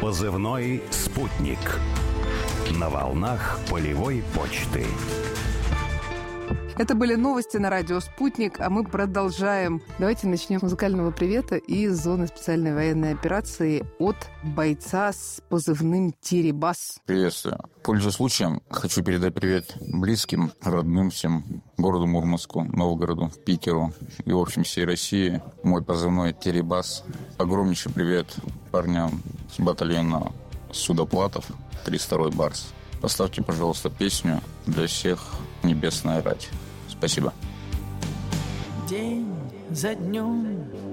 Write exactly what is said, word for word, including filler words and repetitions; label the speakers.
Speaker 1: Позывной «Спутник». На волнах полевой почты.
Speaker 2: Это были новости на радио «Спутник», а мы продолжаем. Давайте начнем с музыкального привета из зоны специальной военной операции от бойца с позывным «Теребас».
Speaker 3: Приветствую. Пользуясь случаем, хочу передать привет близким, родным всем, городу Мурманску, Новгороду, Питеру и, в общем, всей России. Мой позывной «Теребас». Огромнейший привет парням с батальона Судоплатов, тридцать второй Барс. Поставьте, пожалуйста, песню для всех «Небесная рать». Спасибо.
Speaker 4: День за днем